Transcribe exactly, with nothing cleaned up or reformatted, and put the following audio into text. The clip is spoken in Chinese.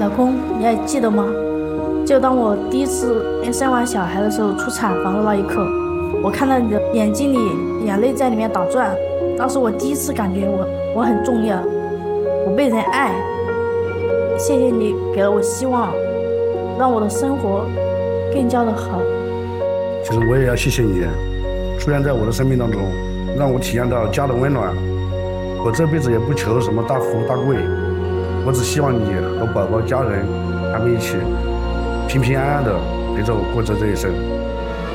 老公，你还记得吗？就当我第一次生完小孩的时候出产房的那一刻，我看到你的眼睛里眼泪在里面打转。当时我第一次感觉我我很重要，我被人爱。谢谢你给了我希望，让我的生活更加的好。 其实我也要谢谢你，出现在我的生命当中，让我体验到家的温暖。我这辈子也不求什么大富大贵，我只希望你和宝宝家人他们一起平平安安的陪着我过着这一生。